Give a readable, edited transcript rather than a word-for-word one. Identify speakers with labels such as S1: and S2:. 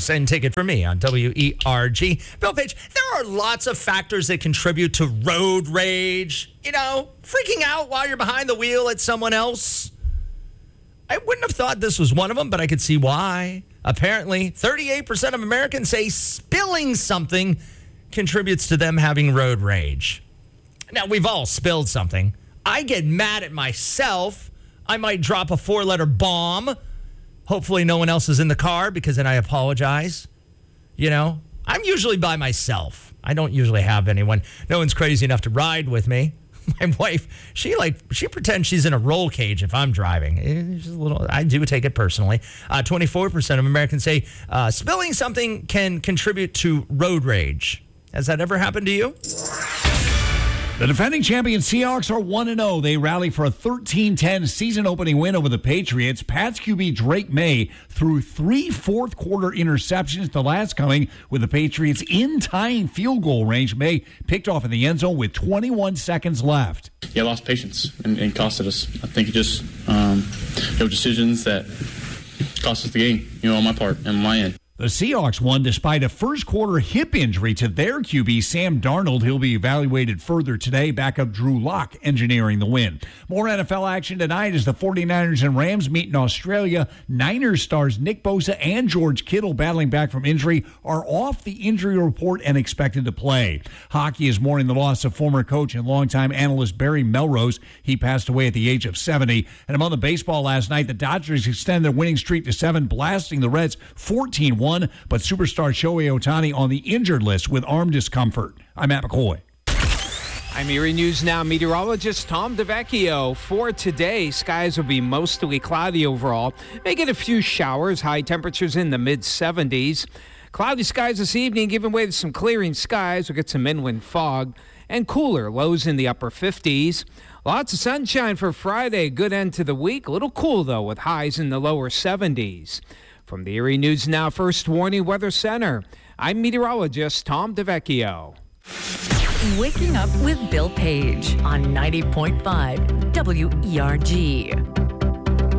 S1: News, and take it from me on WERG. Bill Page, there are lots of factors that contribute to road rage. You know, freaking out while you're behind the wheel at someone else. I wouldn't have thought this was one of them, but I could see why. Apparently, 38% of Americans say spilling something contributes to them having road rage. Now, we've all spilled something. I get mad at myself. I might drop a 4-letter bomb. Hopefully no one else is in the car because then I apologize. You know, I'm usually by myself. I don't usually have anyone. No one's crazy enough to ride with me. My wife, she pretends she's in a roll cage if I'm driving. It's just a little. I do take it personally. 24% of Americans say spilling something can contribute to road rage. Has that ever happened to you?
S2: The defending champion Seahawks are 1-0. They rally for a 13-10 season-opening win over the Patriots. Pats QB Drake May threw 3 fourth-quarter interceptions, the last coming with the Patriots in tying field goal range. May picked off in the end zone with 21 seconds left.
S3: Yeah, lost patience and costed us. I think it just there were decisions that cost us the game, on my part and on my end.
S2: The Seahawks won despite a first-quarter hip injury to their QB, Sam Darnold. He'll be evaluated further today. Backup Drew Lock engineering the win. More NFL action tonight as the 49ers and Rams meet in Australia. Niners stars Nick Bosa and George Kittle, battling back from injury, are off the injury report and expected to play. Hockey is mourning the loss of former coach and longtime analyst Barry Melrose. He passed away at the age of 70. And among the baseball last night, the Dodgers extend their winning streak to 7, blasting the Reds 14-1. But superstar Shohei Ohtani on the injured list with arm discomfort. I'm Matt McCoy.
S4: I'm Erie News Now meteorologist Tom DeVecchio. For today, skies will be mostly cloudy overall. May get a few showers, high temperatures in the mid-70s. Cloudy skies this evening, giving way to some clearing skies. We'll get some inland fog and cooler, lows in the upper 50s. Lots of sunshine for Friday, good end to the week. A little cool, though, with highs in the lower 70s. From the Erie News Now First Warning Weather Center, I'm meteorologist Tom DeVecchio.
S5: Waking up with Bill Page on 90.5 WERG.